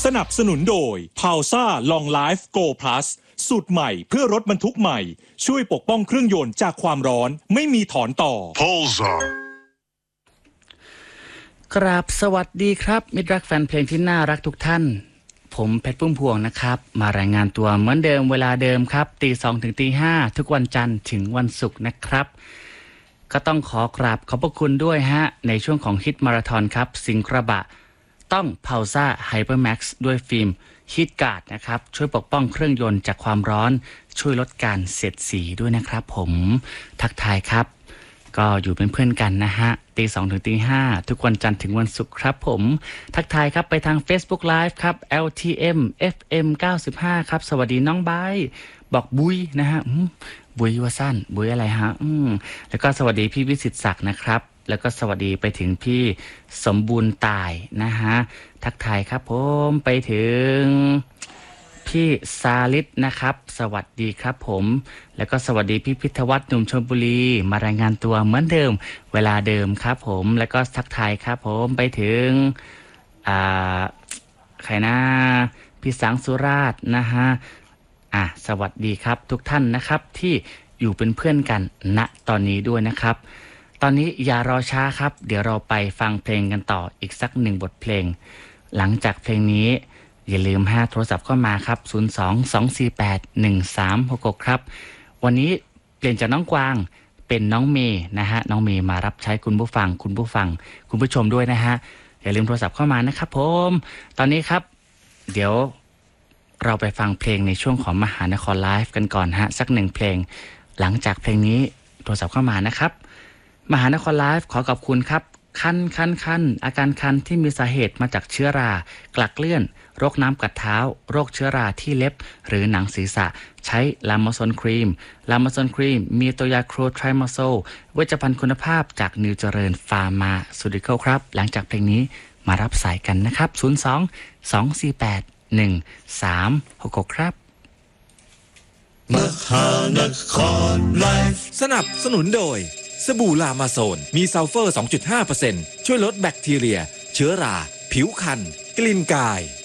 สนับสนุนโดย Pausa Long Life Go Plus สูตรใหม่เพื่อรถบรรทุกใหม่ช่วยปกป้องเครื่องยนต์จากความร้อนไม่มีถอนต่อ Pausa กราบสวัสดีครับมิตรรักแฟนเพลงที่น่ารักทุกท่านผมเพชรพุ่มพวงนะครับมารายงานตัวเหมือนเดิมเวลาเดิมครับตี 2 ถึงตี 5ทุกวันจันทร์ถึงวันศุกร์นะครับก็ต้องขอกราบขอบพระคุณด้วยฮะในช่วงของฮิตมาราธอนครับสิงกระบะต้อง Pausa HyperMax ด้วยฟิล์มฮีทการ์ดนะครับช่วยปกป้องเครื่องยนต์จากความร้อนช่วยลดการเสียดสีด้วยนะครับผมทักทายครับก็อยู่เป็นเพื่อนกันนะฮะตี 2 ถึงตี 5ทุกวันจันทร์ถึงวันศุกร์ครับผมทักทายครับไปทาง Facebook Live ครับ LTM FM 95ครับสวัสดีน้องไบบอกบุยนะฮะบุยวาสั้นบุยอะไรฮะแล้วก็สวัสดีพี่วิสิตศักดิ์นะครับแล้วก็สวัสดีไปถึงพี่สมบูรณ์ตายนะฮะทักทายครับผมไปถึงพี่ซาลิดนะครับสวัสดีครับผมแล้วก็สวัสดีพี่พิทวัฒน์หนุ่มชลบุรีมารายงานตัวเหมือนเดิมเวลาเดิมครับผมแล้วก็ทักทายครับผมไปถึงใครนะพี่สังสุราชนะฮะสวัสดีครับทุกท่านนะครับที่อยู่เป็นเพื่อนกันณตอนนี้ด้วยนะครับตอนนี้อย่ารอช้าครับเดี๋ยวเราไปฟังเพลงกันต่ออีกสักหนึ่งบทเพลงหลังจากเพลงนี้อย่าลืมโทรศัพท์เข้ามาครับ02-248-1366ครับวันนี้เปลี่ยนจากน้องกวางเป็นน้องเมย์นะฮะน้องเมย์มารับใช้คุณผู้ฟังคุณผู้ชมด้วยนะฮะอย่าลืมโทรศัพท์เข้ามานะครับผมตอนนี้ครับเดี๋ยวเราไปฟังเพลงในช่วงของมหานครไลฟ์กันก่อนฮะสักหนึ่งเพลงหลังจากเพลงนี้โทรศัพท์เข้ามานะครับมหานครไลฟ์ขอขอบคุณครับคันอาการคันที่มีสาเหตุมาจากเชื้อรากลักเลื่อนโรคน้ำกัดเท้าโรคเชื้อราที่เล็บหรือหนังศีรษะใช้ลามาซอนครีมมีตัวยาโครไทรมาโซเวชภัณฑ์คุณภาพจากนิวเจริญฟาร์มาซูติคอลครับหลังจากเพลงนี้มารับสายกันนะครับ02-248-1366ครับมหานครไลฟ์สนับสนุนโดยสบู่ลามาโซนมีซัลเฟอร์ 2.5% ช่วยลดแบคทีเรียเชื้อราผิวคันกลิ่นกาย